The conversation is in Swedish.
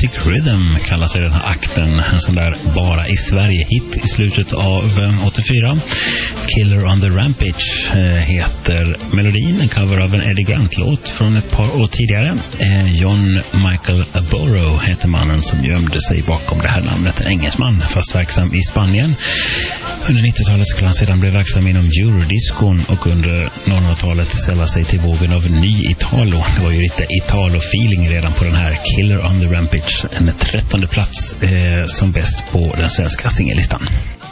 Poetic Rhythm kallas den här akten. En sån där bara i Sverige-hit i slutet av 84. Killer on the Rampage heter melodin. En cover av en Eddie Grant-låt från ett par år tidigare. John Michael Burrow heter mannen som gömde sig bakom det här namnet. En engelsman, fast verksam i Spanien. Under 90-talet skulle han sedan bli verksam inom eurodiscon och under 00-talet ställa sig till vågen av ny Italo. Det var ju lite Italo-feeling redan på den här Killer on the Rampage. En 13:e plats som bäst på den svenska singellistan.